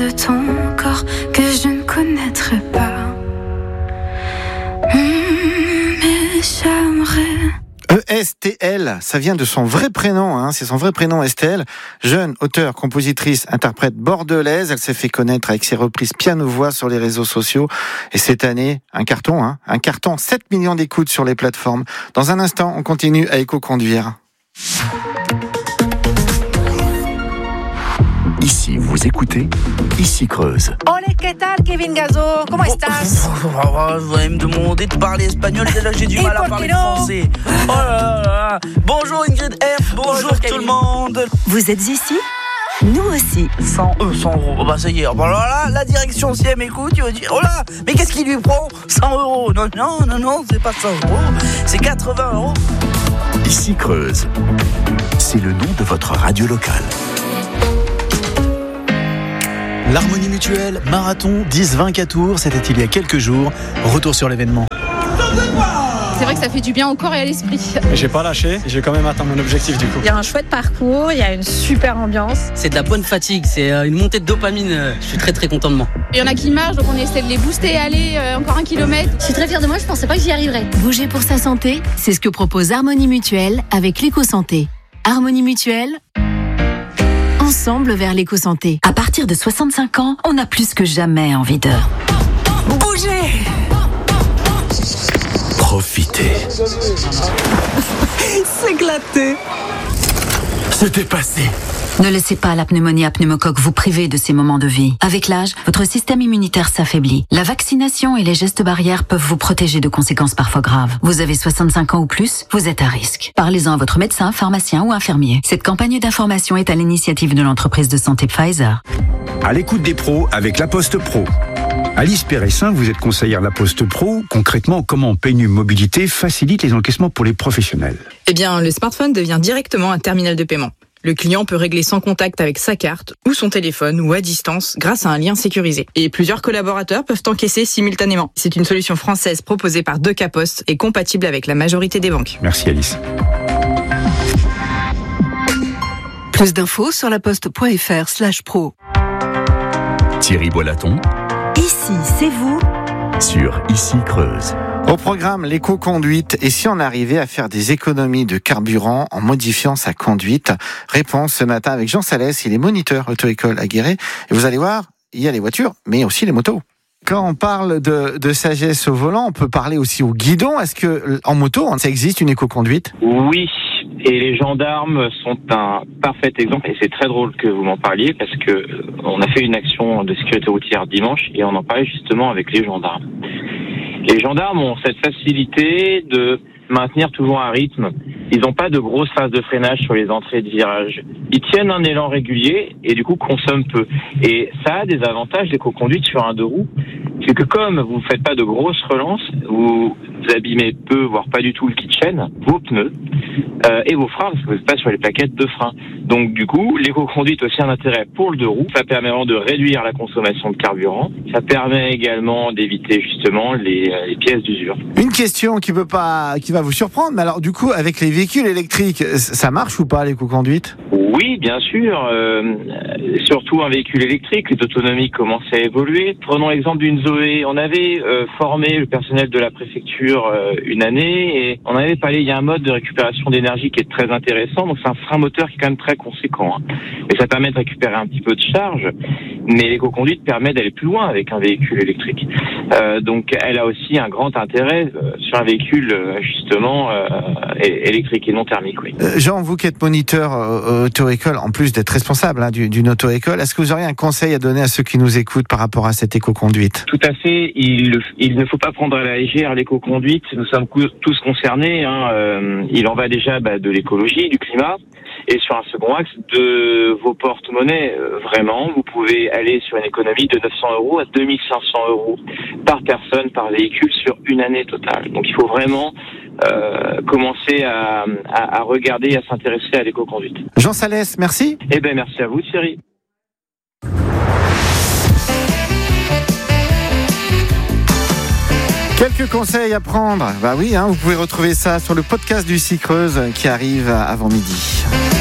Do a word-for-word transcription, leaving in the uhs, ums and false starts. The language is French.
de ton corps que je ne connaîtrai pas. Mmh, mais j'aimerais. E S T L, ça vient de son vrai prénom, hein, c'est son vrai prénom Estelle. Jeune auteure, compositrice, interprète bordelaise, elle s'est fait connaître avec ses reprises piano-voix sur les réseaux sociaux. Et cette année, un carton, hein, un carton, sept millions d'écoutes sur les plateformes. Dans un instant, on continue à éco-conduire. Ici, vous écoutez, ici Creuse. Hola, ¿qué tal, Kevin Gazo? ¿Cómo estás? Vous allez me demander de parler espagnol, et là j'ai du mal à parler français. Oh là là. Bonjour Ingrid F, bonjour, bonjour tout le monde. Vous êtes ici? Nous aussi. cent euros, cent euros, bah ça y est. Bon alors là, la direction, si elle m'écoute, tu vas dire, oh là, mais qu'est-ce qu'il lui prend? cent euros. Non, non, non, non, c'est pas cent euros, c'est quatre-vingts euros. Ici Creuse, c'est le nom de votre radio locale. L'Harmonie Mutuelle, marathon, dix vingt tours, c'était il y a quelques jours. Retour sur l'événement. C'est vrai que ça fait du bien au corps et à l'esprit. J'ai pas lâché, j'ai quand même atteint mon objectif du coup. Il y a un chouette parcours, il y a une super ambiance. C'est de la bonne fatigue, c'est une montée de dopamine, je suis très très content de moi. Il y en a qui marchent, donc on essaie de les booster, aller euh, encore un kilomètre. Je suis très fière de moi, je pensais pas que j'y arriverais. Bouger pour sa santé, c'est ce que propose Harmonie Mutuelle avec l'éco-santé. Harmonie Mutuelle, ensemble vers l'éco-santé. À partir de soixante-cinq ans, on a plus que jamais envie de bouger. Profitez. S'éclater. Se dépasser. Ne laissez pas la pneumonie à pneumocoque vous priver de ces moments de vie. Avec l'âge, votre système immunitaire s'affaiblit. La vaccination et les gestes barrières peuvent vous protéger de conséquences parfois graves. Vous avez soixante-cinq ans ou plus, vous êtes à risque. Parlez-en à votre médecin, pharmacien ou infirmier. Cette campagne d'information est à l'initiative de l'entreprise de santé Pfizer. À l'écoute des pros avec La Poste Pro. Alice Péressin, vous êtes conseillère La Poste Pro. Concrètement, comment P N U Mobilité facilite les encaissements pour les professionnels? Eh bien, le smartphone devient directement un terminal de paiement. Le client peut régler sans contact avec sa carte ou son téléphone ou à distance grâce à un lien sécurisé. Et plusieurs collaborateurs peuvent encaisser simultanément. C'est une solution française proposée par Deux K Post et compatible avec la majorité des banques. Merci Alice. Plus d'infos sur laposte.fr slash pro. Thierry Boilaton. Ici, c'est vous. Sur Ici Creuse. Au programme, l'éco-conduite. Et si on arrivait à faire des économies de carburant en modifiant sa conduite? Réponse ce matin avec Jean Salès, il est moniteur auto-école à Guéret. Et vous allez voir, il y a les voitures, mais aussi les motos. Quand on parle de, de sagesse au volant, on peut parler aussi au guidon. Est-ce que en moto, ça existe une éco-conduite? Oui, et les gendarmes sont un parfait exemple. Et c'est très drôle que vous m'en parliez parce que on a fait une action de sécurité routière dimanche et on en parlait justement avec les gendarmes. Les gendarmes ont cette facilité de maintenir toujours un rythme. Ils n'ont pas de grosses phases de freinage sur les entrées de virage. Ils tiennent un élan régulier et du coup consomment peu. Et ça a des avantages d'éco-conduite sur un deux roues. C'est que comme vous ne faites pas de grosses relances, vous, vous abîmez peu, voire pas du tout le kit chaîne, vos pneus euh, et vos freins, parce que vous n'êtes pas sur les plaquettes de frein. Donc du coup, l'éco-conduite a aussi un intérêt pour le deux roues. Ça permet vraiment de réduire la consommation de carburant. Ça permet également d'éviter justement les, les pièces d'usure. Une question qui peut pas, qui va vous surprendre, mais alors du coup, avec les véhicules électriques, ça marche ou pas l'éco-conduite? Oui, bien sûr. Euh, surtout un véhicule électrique, l'autonomie commence à évoluer. Prenons l'exemple d'une Zoé. On avait euh, formé le personnel de la préfecture euh, une année et on avait parlé, il y a un mode de récupération d'énergie qui est très intéressant. Donc c'est un frein moteur qui est quand même très conséquent. Hein. Et ça permet de récupérer un petit peu de charge. Mais l'éco-conduite permet d'aller plus loin avec un véhicule électrique. Euh, donc elle a aussi un grand intérêt euh, sur un véhicule euh, justement euh, électrique et non thermique. Oui. Euh, Jean, vous qui êtes moniteur euh, auto-école, en plus d'être responsable hein, d'une auto-école, est-ce que vous auriez un conseil à donner à ceux qui nous écoutent par rapport à cette éco-conduite? Tout à fait. Il, il ne faut pas prendre à la légère l'éco-conduite. Nous sommes tous concernés. Hein. Euh, il en va déjà bah, de l'écologie, du climat. Et sur un second axe, de vos porte-monnaies, euh, vraiment, vous pouvez aller sur une économie de neuf cents euros à deux mille cinq cents euros par personne, par véhicule, sur une année totale. Donc il faut vraiment euh, commencer à, à, à regarder et à s'intéresser à l'éco-conduite. Jean Salès, merci. Eh bien, merci à vous, Thierry. Quelques conseils à prendre. Bah oui, hein, vous pouvez retrouver ça sur le podcast du Ici Creuse qui arrive avant midi.